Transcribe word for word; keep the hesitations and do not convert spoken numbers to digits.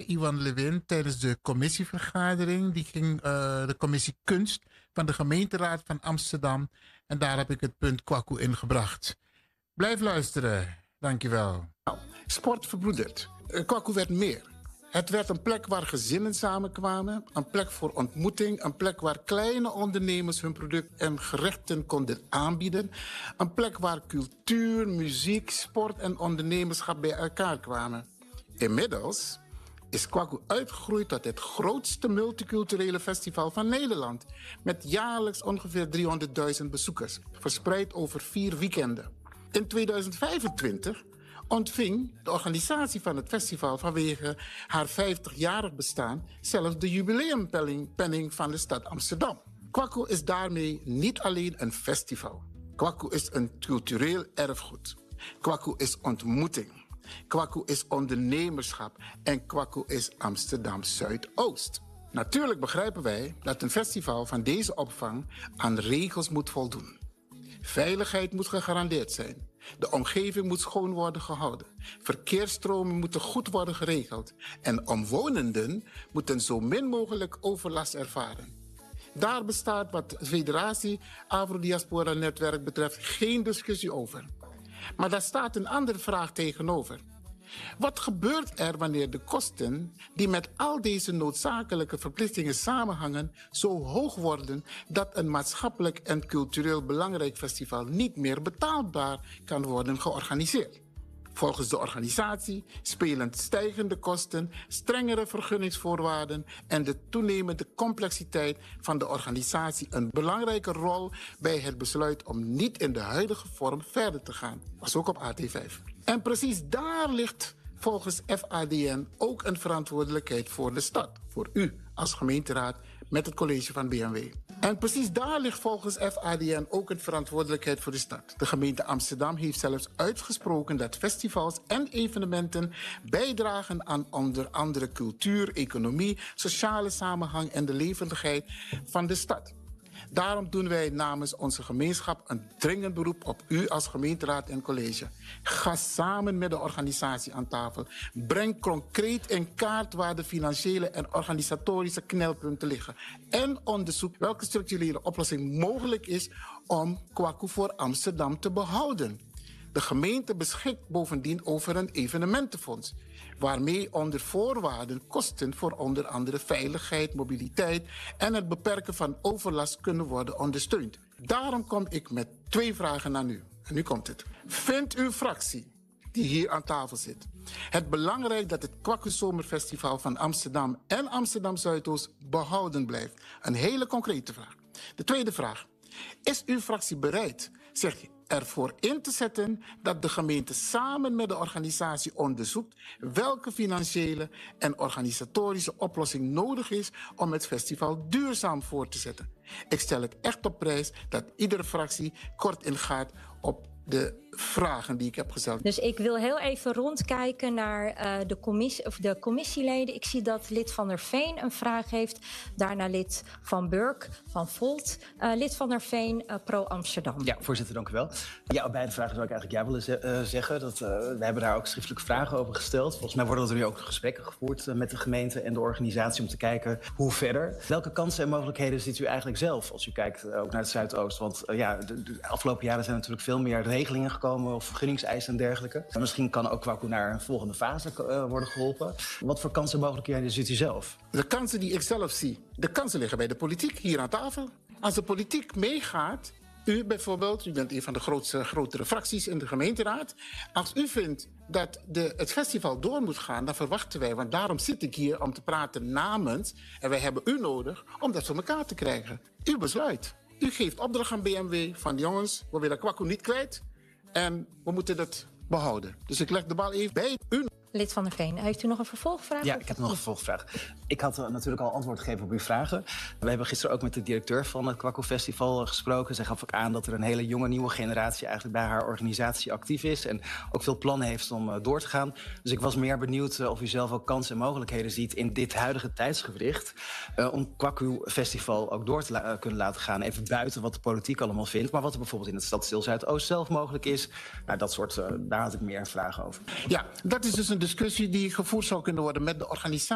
Iwan Lewin tijdens de commissievergadering. Die ging uh, de commissie Kunst van de gemeenteraad van Amsterdam. En daar heb ik het punt Kwaku ingebracht. Blijf luisteren. Dankjewel. Nou, sport verbroedert. Kwaku werd meer. Het werd een plek waar gezinnen samenkwamen. Een plek voor ontmoeting. Een plek waar kleine ondernemers hun product en gerechten konden aanbieden. Een plek waar cultuur, muziek, sport en ondernemerschap bij elkaar kwamen. Inmiddels is Kwaku uitgegroeid tot het grootste multiculturele festival van Nederland. Met jaarlijks ongeveer driehonderdduizend bezoekers. Verspreid over vier weekenden. In tweeduizend vijfentwintig ontving de organisatie van het festival vanwege haar vijftigjarig bestaan zelfs de jubileumpenning van de stad Amsterdam. Kwaku is daarmee niet alleen een festival. Kwaku is een cultureel erfgoed. Kwaku is ontmoeting. Kwaku is ondernemerschap. En Kwaku is Amsterdam Zuidoost. Natuurlijk begrijpen wij dat een festival van deze opvang aan regels moet voldoen. Veiligheid moet gegarandeerd zijn. De omgeving moet schoon worden gehouden. Verkeersstromen moeten goed worden geregeld. En omwonenden moeten zo min mogelijk overlast ervaren. Daar bestaat wat de Federatie Afro-Diaspora Netwerk betreft geen discussie over. Maar daar staat een andere vraag tegenover. Wat gebeurt er wanneer de kosten die met al deze noodzakelijke verplichtingen samenhangen zo hoog worden dat een maatschappelijk en cultureel belangrijk festival niet meer betaalbaar kan worden georganiseerd? Volgens de organisatie spelen stijgende kosten, strengere vergunningsvoorwaarden en de toenemende complexiteit van de organisatie een belangrijke rol bij het besluit om niet in de huidige vorm verder te gaan. Was ook op A T vijf. En precies daar ligt volgens F A D N ook een verantwoordelijkheid voor de stad. Voor u als gemeenteraad met het college van B N W. En precies daar ligt volgens F A D N ook een verantwoordelijkheid voor de stad. De gemeente Amsterdam heeft zelfs uitgesproken dat festivals en evenementen bijdragen aan onder andere cultuur, economie, sociale samenhang en de levendigheid van de stad. Daarom doen wij namens onze gemeenschap een dringend beroep op u als gemeenteraad en college. Ga samen met de organisatie aan tafel. Breng concreet in kaart waar de financiële en organisatorische knelpunten liggen. En onderzoek welke structurele oplossing mogelijk is om Kwaku voor Amsterdam te behouden. De gemeente beschikt bovendien over een evenementenfonds, waarmee onder voorwaarden kosten voor onder andere veiligheid, mobiliteit en het beperken van overlast kunnen worden ondersteund. Daarom kom ik met twee vragen aan u. En nu komt het. Vindt uw fractie, die hier aan tafel zit, het belangrijk dat het Kwaku Zomerfestival van Amsterdam en Amsterdam Zuidoost behouden blijft? Een hele concrete vraag. De tweede vraag. Is uw fractie bereid, zeg je, ervoor in te zetten dat de gemeente samen met de organisatie onderzoekt welke financiële en organisatorische oplossing nodig is om het festival duurzaam voor te zetten? Ik stel het echt op prijs dat iedere fractie kort ingaat op de vragen die ik heb gesteld. Dus ik wil heel even rondkijken naar uh, de, commissie, of de commissieleden. Ik zie dat lid Van der Veen een vraag heeft. Daarna lid Van Burk, Van Volt. Uh, lid Van der Veen, uh, Pro Amsterdam. Ja, voorzitter, dank u wel. Ja, op beide vragen zou ik eigenlijk ja willen ze- uh, zeggen. Dat, uh, we hebben daar ook schriftelijke vragen over gesteld. Volgens mij worden er nu ook gesprekken gevoerd uh, met de gemeente en de organisatie om te kijken hoe verder. Welke kansen en mogelijkheden ziet u eigenlijk zelf als u kijkt uh, ook naar het Zuidoost? Want uh, ja, de, de afgelopen jaren zijn natuurlijk veel meer regelingen gekomen of vergunningseisen en dergelijke. Maar misschien kan ook Kwaku naar een volgende fase uh, worden geholpen. Wat voor kansen en mogelijkheden ziet u zelf? De kansen die ik zelf zie, de kansen liggen bij de politiek hier aan tafel. Als de politiek meegaat, u bijvoorbeeld, u bent een van de grootste, grotere fracties in de gemeenteraad. Als u vindt dat de, het festival door moet gaan, dan verwachten wij, want daarom zit ik hier om te praten namens, en wij hebben u nodig om dat voor elkaar te krijgen. U besluit. U geeft opdracht aan B M W van jongens, we willen Kwaku niet kwijt en we moeten dat behouden. Dus ik leg de bal even bij u. Lid Van der Veen, heeft u nog een vervolgvraag? Ja, ik heb nog een vervolgvraag. Ik had uh, natuurlijk al antwoord gegeven op uw vragen. We hebben gisteren ook met de directeur van het Kwaku Festival uh, gesproken. Zij gaf ook aan dat er een hele jonge nieuwe generatie eigenlijk bij haar organisatie actief is en ook veel plannen heeft om uh, door te gaan. Dus ik was meer benieuwd uh, of u zelf ook kansen en mogelijkheden ziet in dit huidige tijdsgewricht uh, om Kwaku Festival ook door te la- uh, kunnen laten gaan. Even buiten wat de politiek allemaal vindt, maar wat er bijvoorbeeld in het stadsdeel Zuidoost zelf mogelijk is. Nou, dat soort, uh, daar had ik meer vragen over. Ja, dat is dus een discussie die gevoerd zou kunnen worden met de organisatie.